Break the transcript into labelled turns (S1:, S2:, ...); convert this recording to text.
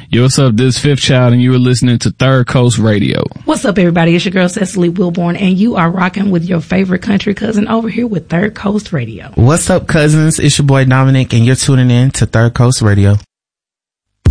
S1: Yo, what's up? This is Fifth Child, and you are listening to Third Coast Radio.
S2: What's up, everybody? It's your girl, Cecily Wilborn, and you are rocking with your favorite country cousin over here with Third Coast Radio.
S3: What's up, cousins? It's your boy, Dominic, and you're tuning in to Third Coast Radio.